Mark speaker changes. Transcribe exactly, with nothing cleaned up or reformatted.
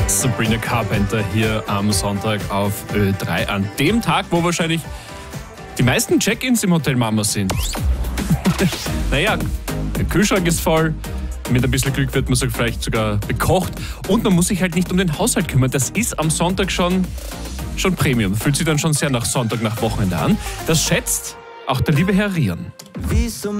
Speaker 1: Sabrina Carpenter hier am Sonntag auf Ö drei. An dem Tag, wo wahrscheinlich die meisten Check-ins im Hotel Mama sind. Naja, der Kühlschrank ist voll. Mit ein bisschen Glück wird man so vielleicht sogar bekocht. Und man muss sich halt nicht um den Haushalt kümmern. Das ist am Sonntag schon, schon Premium. Fühlt sich dann schon sehr nach Sonntag, nach Wochenende an. Das schätzt auch der liebe Herr Rian.